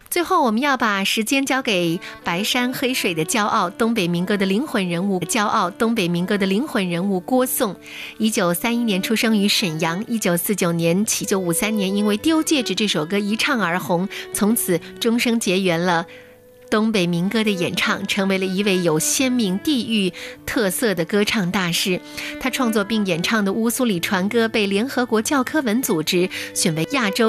最后，我们要把时间交给白山黑水的骄傲，东北民歌的灵魂人物，骄傲东北民歌的灵魂人物郭颂。1931年出生于沈阳，1949年起1953年因为《丢戒指》这首歌一唱而红，从此终生结缘了东北民歌的演唱，成为了一位有鲜明地域特色的歌唱大师。他创作并演唱的乌苏里船歌被联合国教科文组织选为亚洲